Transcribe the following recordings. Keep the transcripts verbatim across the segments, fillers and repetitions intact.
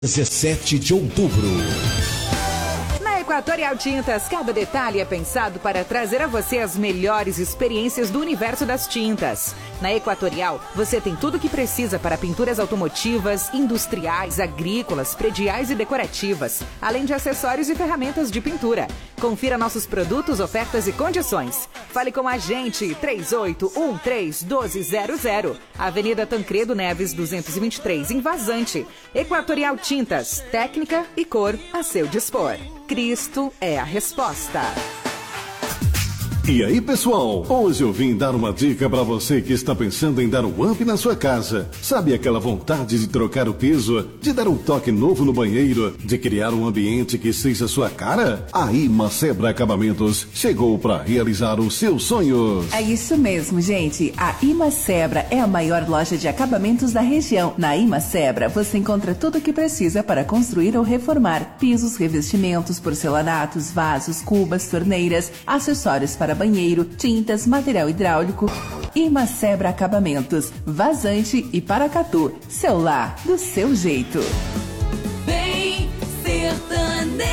dezessete de outubro. Na Equatorial Tintas, cada detalhe é pensado para trazer a você as melhores experiências do universo das tintas. Na Equatorial, você tem tudo o que precisa para pinturas automotivas, industriais, agrícolas, prediais e decorativas, além de acessórios e ferramentas de pintura. Confira nossos produtos, ofertas e condições. Fale com a gente, três oito um três, um dois zero zero, Avenida Tancredo Neves, duzentos e vinte e três, em Vazante. Equatorial Tintas, técnica e cor a seu dispor. Cristo é a resposta. E aí, pessoal? Hoje eu vim dar uma dica para você que está pensando em dar um up na sua casa. Sabe aquela vontade de trocar o piso, de dar um toque novo no banheiro, de criar um ambiente que seja sua cara? A Imacebra Acabamentos chegou para realizar os seus sonhos. É isso mesmo, gente. A Imacebra é a maior loja de acabamentos da região. Na Imacebra, você encontra tudo o que precisa para construir ou reformar: pisos, revestimentos, porcelanatos, vasos, cubas, torneiras, acessórios para banheiro, tintas, material hidráulico. Imacebra Acabamentos, Vazante e Paracatu. Seu lar, do seu jeito. Vem sertanejo.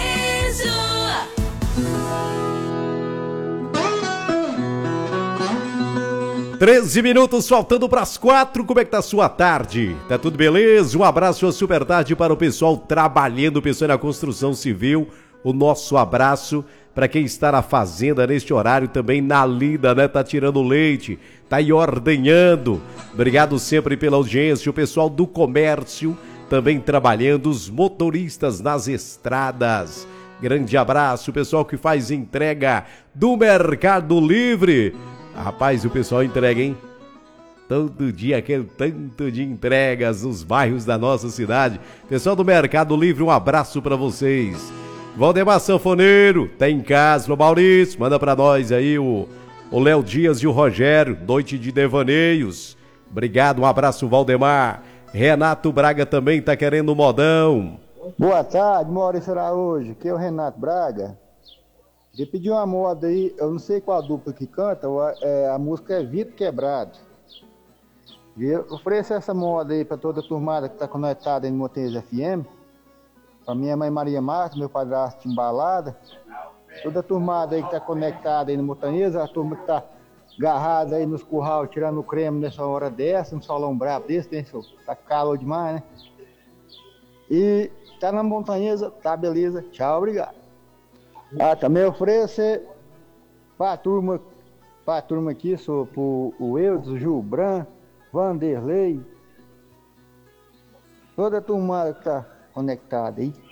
treze minutos faltando para as quatro. Como é que tá a sua tarde? Tá tudo beleza? Um abraço, uma super tarde para o pessoal trabalhando, pessoal na construção civil. O nosso abraço para quem está na fazenda neste horário, também na lida, né? Tá tirando leite, tá aí ordenhando. Obrigado sempre pela audiência. O pessoal do comércio também trabalhando, os motoristas nas estradas. Grande abraço, o pessoal que faz entrega do Mercado Livre. Rapaz, o pessoal entrega, hein? Todo dia aquele tanto de entregas nos bairros da nossa cidade. Pessoal do Mercado Livre, um abraço para vocês. Valdemar Sanfoneiro, tá em casa, o Maurício, manda pra nós aí o o Léo Dias e o Rogério, noite de devaneios. Obrigado, um abraço, Valdemar. Renato Braga também tá querendo um modão. Boa tarde, Maurício Araújo, aqui é o Renato Braga. Eu pedi uma moda aí, eu não sei qual a dupla que canta, é, a música é Vitor Quebrado. Eu ofereço essa moda aí pra toda a turmada que tá conectada aí no Montanhas F M. Pra minha mãe Maria Marta, meu padrasto Timbalada, toda a turmada aí que tá conectada aí no Montanhesa, a turma que tá agarrada aí nos curral, tirando o creme nessa hora dessa, um solão brabo desse, tem, tá calor demais, né? E tá na Montanhesa, tá beleza, tchau, obrigado. Ah, também ofereço pra turma, pra turma aqui, sou pro o Eudes, o Gilbran, Vanderlei, toda a turmada que tá conectada aí.